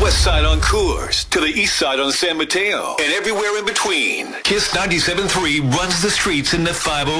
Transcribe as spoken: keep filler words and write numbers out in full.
west side on Coors to the east side on San Mateo and everywhere in between. Kiss ninety-seven point three runs the streets in the five oh